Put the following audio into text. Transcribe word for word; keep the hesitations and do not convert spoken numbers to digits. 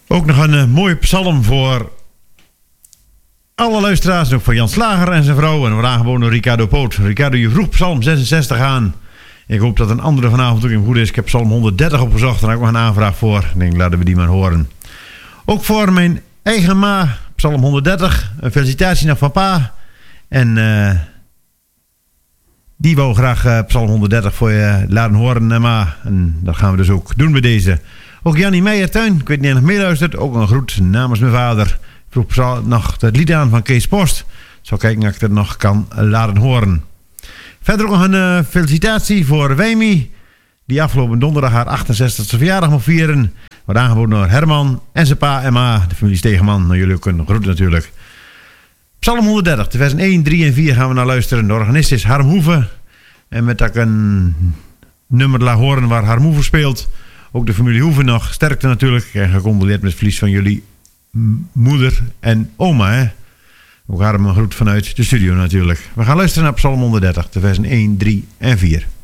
Ook nog een uh, mooie psalm voor alle luisteraars. Ook voor Jan Slager en zijn vrouw. En we aangeboden door Ricardo Poot. Ricardo, je vroeg psalm zesenzestig aan. Ik hoop dat een andere vanavond ook goed is. Ik heb psalm honderddertig opgezocht. En daar heb ik nog een aanvraag voor. Ik denk, laten we die maar horen. Ook voor mijn eigen ma, psalm honderddertig. Een felicitatie naar papa. En uh, die wou graag uh, psalm honderddertig voor je laten horen, uh, ma. En dat gaan we dus ook doen bij deze. Ook Jannie Meijertuin, ik weet niet of je nog meeluistert. Ook een groet namens mijn vader. Ik vroeg nog het lied aan van Kees Post. Ik zal kijken of ik dat nog kan laten horen. Verder ook nog een uh, felicitatie voor Wemi, die afgelopen donderdag haar achtenzestigste verjaardag mag vieren. Wordt aangeboden door Herman en zijn pa en ma, de familie Stegeman. Nou, jullie ook een groet natuurlijk. Psalm honderddertig, de versen één, drie en vier gaan we naar luisteren. De organist is Harm Hoeve. En met dat ik een nummer laat horen waar Harm Hoeve speelt. Ook de familie Hoeve nog. Sterkte natuurlijk. En gecondoleerd met het verlies van jullie moeder en oma. Hè? Ook Harm een groet vanuit de studio natuurlijk. We gaan luisteren naar Psalm honderddertig, de versen één, drie en vier.